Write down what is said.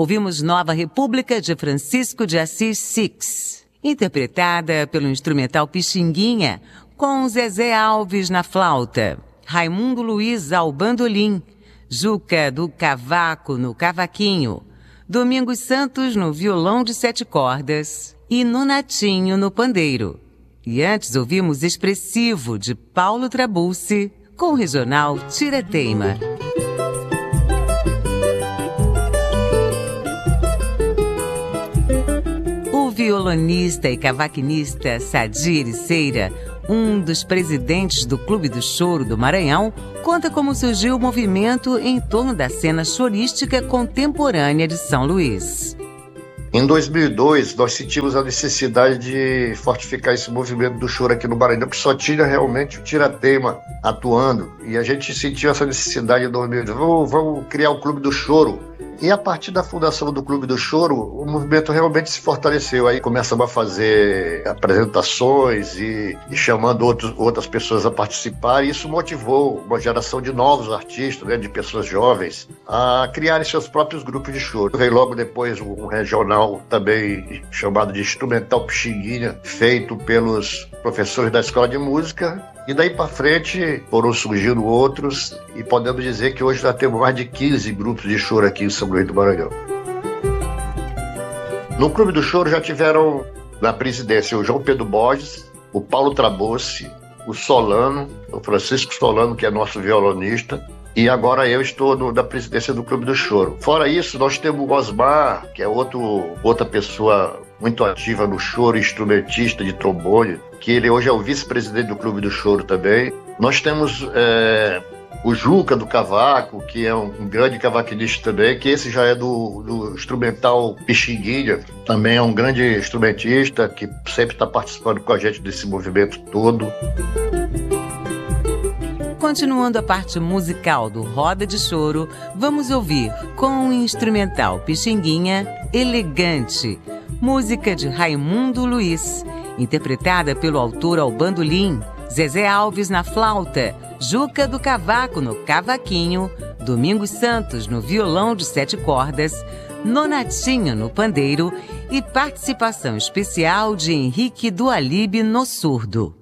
ouvimos Nova República de Francisco de Assis Six, interpretada pelo instrumental Pixinguinha, com Zezé Alves na flauta, Raimundo Luiz ao bandolim, Juca do Cavaco no cavaquinho, Domingos Santos no violão de 7 cordas e Nonatinho no pandeiro. E antes ouvimos Expressivo, de Paulo Trabulsi, com o regional Tira-Teima. O violonista e cavaquinista Sadir Iceira, um dos presidentes do Clube do Choro do Maranhão, conta como surgiu o movimento em torno da cena chorística contemporânea de São Luís. Em 2002, nós sentimos a necessidade de fortificar esse movimento do choro aqui no Maranhão, que só tinha realmente o Tira-Teima atuando. E a gente sentiu essa necessidade em 2002, vamos criar o Clube do Choro. E a partir da fundação do Clube do Choro, o movimento realmente se fortaleceu. Aí começamos a fazer apresentações e chamando outras pessoas a participar. E isso motivou uma geração de novos artistas, né, de pessoas jovens, a criarem seus próprios grupos de choro. Veio logo depois um regional também chamado de Instrumental Pixinguinha, feito pelos professores da Escola de Música. E daí para frente foram surgindo outros e podemos dizer que hoje já temos mais de 15 grupos de choro aqui em São Luís do Maranhão. No Clube do Choro já tiveram na presidência o João Pedro Borges, o Paulo Trabulsi, o Solano, o Francisco Solano, que é nosso violonista, e agora eu estou na presidência do Clube do Choro. Fora isso, nós temos o Osmar, que é outra pessoa muito ativa no choro, instrumentista de trombone, que ele hoje é o vice-presidente do Clube do Choro também. Nós temos o Juca do Cavaco, que é um grande cavaquinista também, que esse já é do instrumental Pixinguinha, também é um grande instrumentista, que sempre está participando com a gente desse movimento todo. Continuando a parte musical do Roda de Choro, vamos ouvir com o instrumental Pixinguinha, Elegante, música de Raimundo Luiz, interpretada pelo autor ao bandolim, Zezé Alves na flauta, Juca do Cavaco no cavaquinho, Domingos Santos no violão de 7 cordas, Nonatinho no pandeiro e participação especial de Henrique do Alibe no surdo.